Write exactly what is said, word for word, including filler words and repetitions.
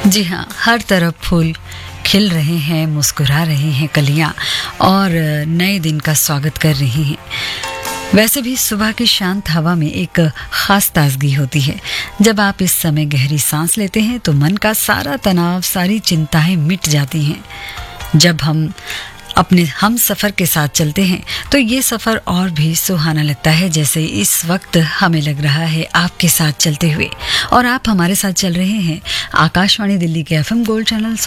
जी हाँ, हर तरफ फूल खिल रहे हैं, मुस्कुरा रही हैं कलियां और नए दिन का स्वागत कर रही हैं। वैसे भी सुबह की शांत हवा में एक खास ताजगी होती है। जब आप इस समय गहरी सांस लेते हैं तो मन का सारा तनाव, सारी चिंताएं मिट जाती हैं। जब हम अपने हम सफ़र के साथ चलते हैं तो ये सफ़र और भी सुहाना लगता है, जैसे इस वक्त हमें लग रहा है आपके साथ चलते हुए। और आप हमारे साथ चल रहे हैं आकाशवाणी दिल्ली के एफ एम गोल्ड चैनल